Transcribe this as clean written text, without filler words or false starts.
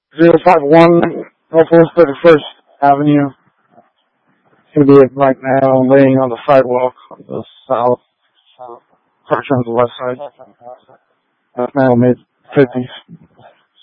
051 Northwest 31st Avenue. It's going to be right now laying on the sidewalk on the south portion of the west side. Now mid 50s.